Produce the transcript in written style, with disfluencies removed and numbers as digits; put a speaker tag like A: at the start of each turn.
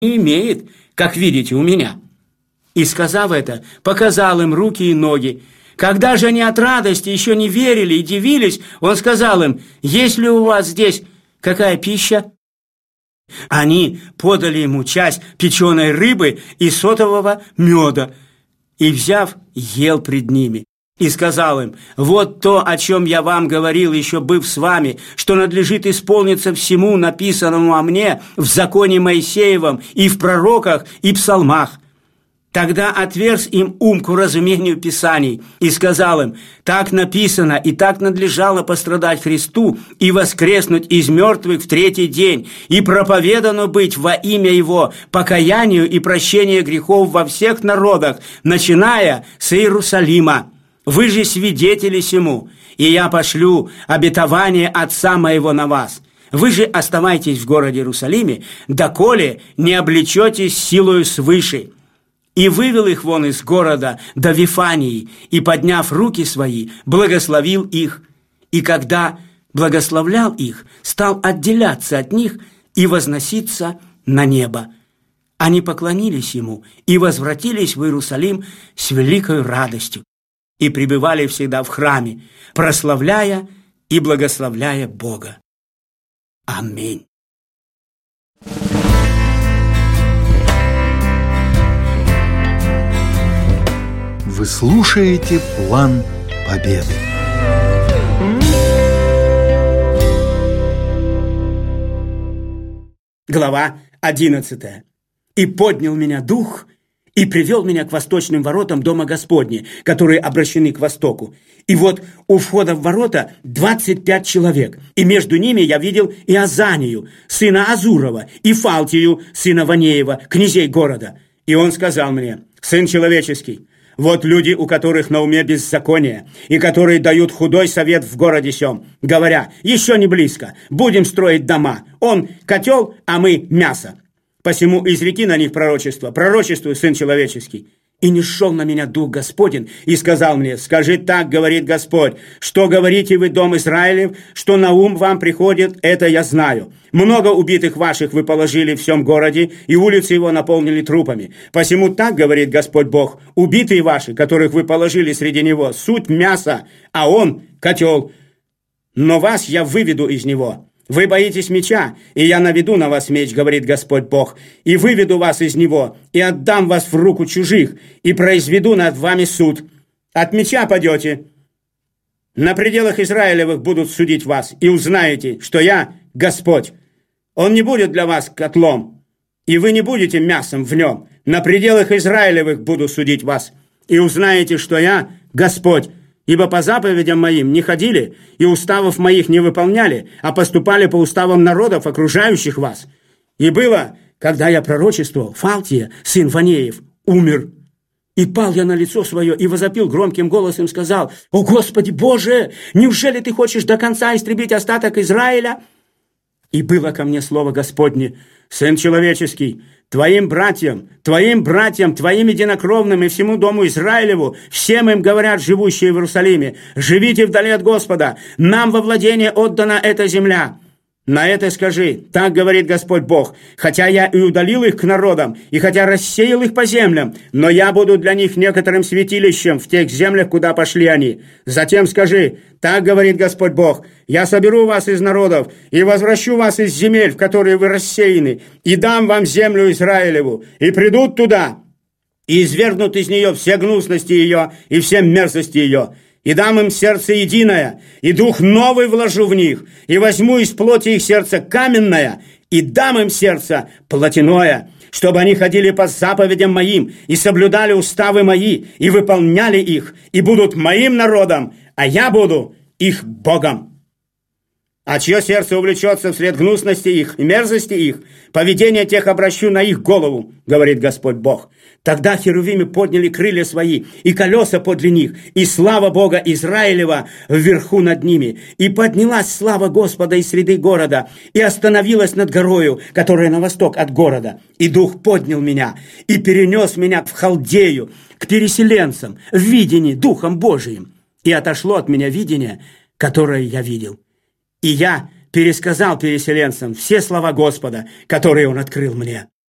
A: не имеет, как видите у меня». И, сказав это, показал им руки и ноги. Когда же они от радости еще не верили и дивились, он сказал им: «Есть ли у вас здесь какая пища?» Они подали ему часть печеной рыбы и сотового меда, и, взяв, ел пред ними. И сказал им: «Вот то, о чем я вам говорил, еще быв с вами, что надлежит исполниться всему написанному о мне в законе Моисеевом и в пророках и псалмах». Тогда отверз им ум к уразумению Писаний и сказал им: «Так написано, и так надлежало пострадать Христу и воскреснуть из мертвых в третий день, и проповедано быть во имя Его покаянию и прощению грехов во всех народах, начиная с Иерусалима. Вы же свидетели сему, и я пошлю обетование Отца моего на вас. Вы же оставайтесь в городе Иерусалиме, доколе не облечетесь силою свыше». И вывел их вон из города до Вифании, и, подняв руки свои, благословил их. И когда благословлял их, стал отделяться от них и возноситься на небо. Они поклонились ему и возвратились в Иерусалим с великой радостью и пребывали всегда в храме, прославляя и благословляя Бога. Аминь.
B: Вы слушаете «План Победы».
A: Глава 11. «И поднял меня Дух, и привел меня к восточным воротам Дома Господня, которые обращены к востоку. И вот у входа в ворота 25 человек, и между ними я видел Иозанию, сына Азурова, и Фалтию, сына Ванеева, князей города. И он сказал мне: сын человеческий, вот люди, у которых на уме беззаконие, и которые дают худой совет в городе сём, говоря: еще не близко, будем строить дома, он котел, а мы мясо. Посему изреки на них пророчество, пророчествуй, сын человеческий. И нисшел на меня Дух Господень, и сказал мне: скажи так, говорит Господь, что говорите вы, дом Израилев, что на ум вам приходит, это я знаю. Много убитых ваших вы положили в всем городе, и улицы его наполнили трупами. Посему так, говорит Господь Бог, убитые ваши, которых вы положили среди него, суть мясо, а он котел. Но вас я выведу из него. Вы боитесь меча, и я наведу на вас меч, говорит Господь Бог, и выведу вас из него, и отдам вас в руку чужих, и произведу над вами суд. От меча падете. На пределах Израилевых будут судить вас, и узнаете, что я Господь. Он не будет для вас котлом, и вы не будете мясом в нем. На пределах Израилевых буду судить вас, и узнаете, что я Господь. Ибо по заповедям моим не ходили, и уставов моих не выполняли, а поступали по уставам народов, окружающих вас. И было, когда я пророчествовал, Фалтия, сын Ванеев, умер. И пал я на лицо свое, и возопил громким голосом, сказал: «О Господи Боже, неужели ты хочешь до конца истребить остаток Израиля?» И было ко мне слово Господне: сын человеческий, твоим братьям, твоим единокровным и всему дому Израилеву, всем им говорят живущие в Иерусалиме: живите вдали от Господа, нам во владение отдана эта земля. На это скажи: так говорит Господь Бог, хотя я и удалил их к народам, и хотя рассеял их по землям, но я буду для них некоторым святилищем в тех землях, куда пошли они. Затем скажи: так говорит Господь Бог, я соберу вас из народов и возвращу вас из земель, в которые вы рассеяны, и дам вам землю Израилеву, и придут туда, и извергнут из нее все гнусности ее и все мерзости ее. И дам им сердце единое, и дух новый вложу в них, и возьму из плоти их сердце каменное, и дам им сердце плотяное, чтобы они ходили по заповедям моим, и соблюдали уставы мои, и выполняли их, и будут моим народом, а я буду их Богом. А чье сердце увлечется вслед гнусности их и мерзости их, поведение тех обращу на их голову, говорит Господь Бог. Тогда херувимы подняли крылья свои, и колеса подле них, и слава Бога Израилева вверху над ними. И поднялась слава Господа из среды города, и остановилась над горою, которая на восток от города. И Дух поднял меня, и перенес меня в Халдею, к переселенцам, в видении Духом Божиим. И отошло от меня видение, которое я видел. И я пересказал переселенцам все слова Господа, которые Он открыл мне.